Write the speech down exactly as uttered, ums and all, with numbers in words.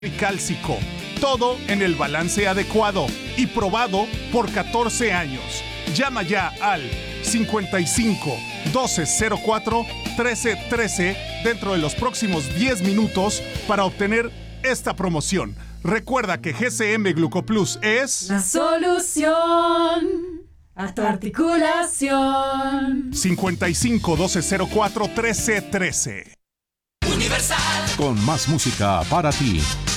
y cálcico. Todo en el balance adecuado y probado por catorce años. Llama ya al cincuenta y cinco, doce cero cuatro, trece trece dentro de los próximos diez minutos para obtener esta promoción. Recuerda que G C M Glucoplus es la solución a tu articulación. cincuenta y cinco, doce cero cuatro, trece trece. Universal. Con más música para ti.